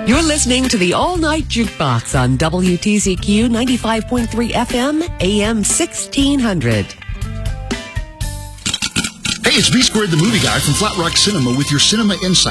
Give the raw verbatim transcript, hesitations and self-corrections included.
You're listening to the All Night Jukebox on W T C Q ninety-five point three F M, A M sixteen hundred. Hey, it's B Squared, the movie guy from Flat Rock Cinema with your cinema insight.